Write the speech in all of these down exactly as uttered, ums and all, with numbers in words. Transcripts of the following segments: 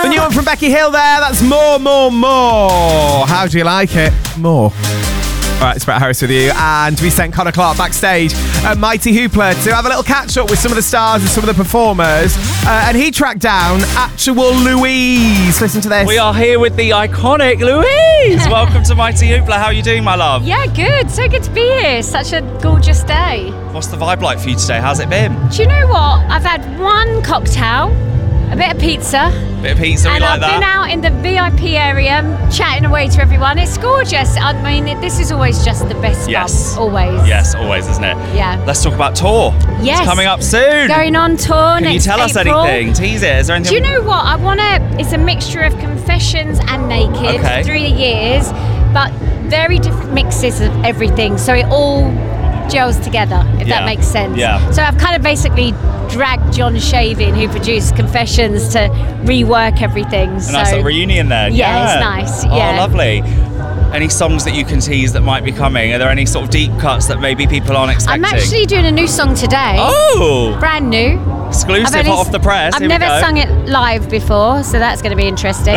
The new one from Becky Hill there. That's More, More, More. How do you like it? More. All right, it's Brett Harris with you, and we sent Connor Clark backstage at Mighty Hoopla to have a little catch-up with some of the stars and some of the performers, uh, and he tracked down actual Louise. Listen to this. We are here with the iconic Louise. Welcome to Mighty Hoopla. How are you doing, my love? Yeah, good. So good to be here. Such a gorgeous day. What's the vibe like for you today? How's it been? Do you know what? I've had one cocktail, a bit of pizza, Bit of pizza, we and like I've that. been out in the V I P area chatting away to everyone. It's gorgeous. I mean, it, this is always just the best Yes. stuff. Always. Yes, always, isn't it? Yeah. Let's talk about tour. Yes. It's coming up soon. Going on tour Can next you tell us April. anything? Tease it. Is there anything? Do you know what? I want to... It's a mixture of Confessions and Naked Okay. through the years, but very different mixes of everything. So it all gels together, if Yeah. that makes sense. Yeah. So I've kind of basically dragged John Shavin, who produced Confessions, to rework everything. A so nice little reunion then. Yeah, it's nice, yeah. Oh, lovely. Any songs that you can tease that might be coming? Are there any sort of deep cuts that maybe people aren't expecting? I'm actually doing a new song today. Oh! Brand new. Exclusive, I've hot only- off the press. I've Here we never go. sung it live before, so that's going to be interesting.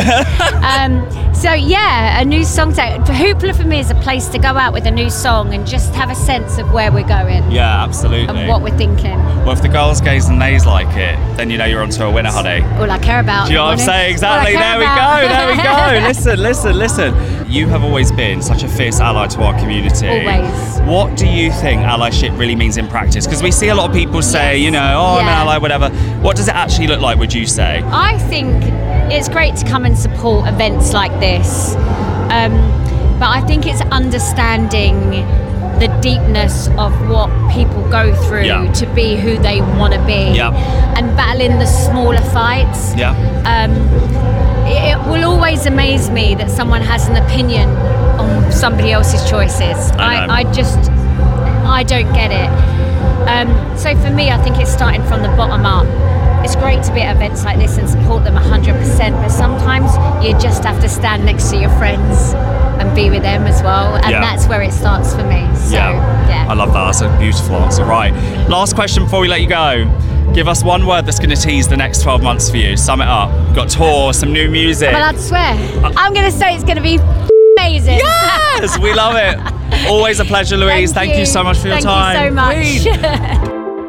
um, so yeah, a new song. To, Hoopla for me is a place to go out with a new song and just have a sense of where we're going Yeah, absolutely. and what we're thinking. Well, if the girls, gays and nays like it, then you know you're onto a winner, honey. All I care about. Do you know what I'm honest. saying? All I Exactly. care There we about. go. There we go. Listen, listen, listen. You have always been such a fierce ally to our community. Always. What do you think allyship really means in practice? Because we see a lot of people say, Yes. you know, oh, I'm an Yeah. ally, whatever. What does it actually look like, would you say? I think it's great to come and support events like this, um, but I think it's understanding the deepness of what people go through Yeah. to be who they want to be, Yeah. and battling the smaller fights. Yeah. Um, it, it will always amaze me that someone has an opinion on somebody else's choices. I know. I, I just, I don't get it. Um, so for me, I think it's starting from the bottom up. It's great to be at events like this and support them one hundred percent, but sometimes you just have to stand next to your friends and be with them as well, and Yeah. that's where it starts for me. So, yeah. yeah. I love that. That's a beautiful answer. Right. Last question before we let you go. Give us one word that's going to tease the next twelve months for you. Sum it up. You've got tour, some new music. Well, I'd swear. I'm going to say it's going to be amazing. Yes, we love it. Always a pleasure, Louise. Thank, you. so much for your Thank time. you so much. Queen.